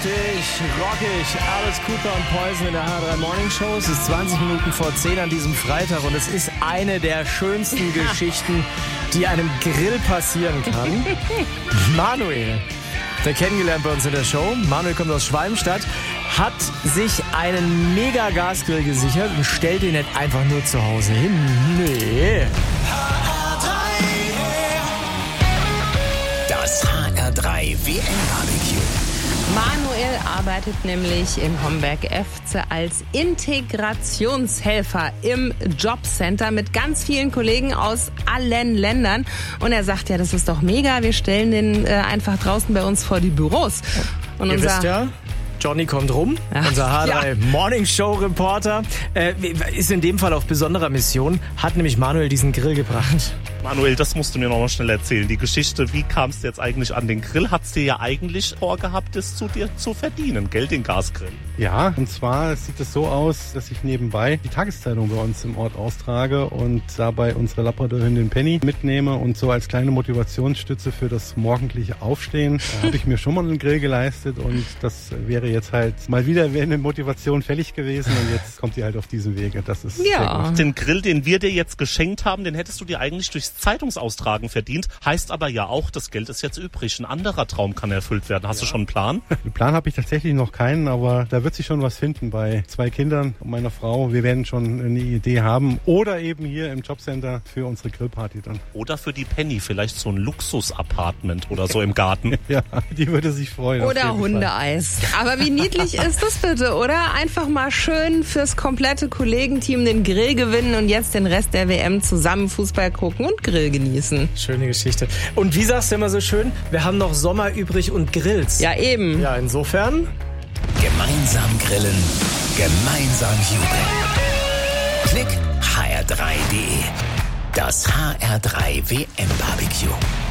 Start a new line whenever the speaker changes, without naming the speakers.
Richtig, rockig, Alice Cooper und Poison in der H3 Morning Show. Es ist 20 Minuten vor 10 an diesem Freitag und es ist eine der schönsten Geschichten, die einem Grill passieren kann. Manuel, der kennengelernt bei uns in der Show. Manuel kommt aus Schwalmstadt, hat sich einen Mega-Gasgrill gesichert und stellt ihn nicht einfach nur zu Hause hin. Nee.
Das HR3 WM-Barbecue.
Manuel arbeitet nämlich im Homberg FC als Integrationshelfer im Jobcenter mit ganz vielen Kollegen aus allen Ländern. Und er sagt, ja, das ist doch mega, wir stellen den einfach draußen bei uns vor die Büros. Und
Ihr wisst ja, Johnny kommt rum, unser H3 Morning Show Reporter, ist in dem Fall auf besonderer Mission, hat nämlich Manuel diesen Grill gebracht.
Manuel, das musst du mir noch mal schnell erzählen. Die Geschichte, wie kamst du jetzt eigentlich an den Grill? Hat's dir ja eigentlich vorgehabt, es zu dir zu verdienen, gell, den Gasgrill?
Ja, und zwar sieht es so aus, dass ich nebenbei die Tageszeitung bei uns im Ort austrage und dabei unsere Labradorhündin Penny mitnehme und so als kleine Motivationsstütze für das morgendliche Aufstehen habe ich mir schon mal einen Grill geleistet und das wäre jetzt halt mal wieder eine Motivation fällig gewesen und jetzt kommt die halt auf diesen Wege. Das ist sehr gut.
Den Grill, den wir dir jetzt geschenkt haben, den hättest du dir eigentlich durchs Zeitungsaustragen verdient. Heißt aber ja auch, das Geld ist jetzt übrig. Ein anderer Traum kann erfüllt werden. Hast du schon einen Plan?
Einen Plan habe ich tatsächlich noch keinen, aber da wird sich schon was finden bei 2 Kindern und meiner Frau. Wir werden schon eine Idee haben oder eben hier im Jobcenter für unsere Grillparty dann.
Oder für die Penny vielleicht so ein Luxus-Apartment oder so im Garten.
Ja, die würde sich freuen.
Oder Hundeeis. Aber wie niedlich ist das bitte, oder? Einfach mal schön fürs komplette Kollegenteam den Grill gewinnen und jetzt den Rest der WM zusammen Fußball gucken und Grill genießen.
Schöne Geschichte. Und wie sagst du immer so schön, wir haben noch Sommer übrig und Grills.
Ja, eben.
Ja, insofern.
Gemeinsam grillen, gemeinsam jubeln. Klick hr3.de. Das HR3 WM-Barbecue.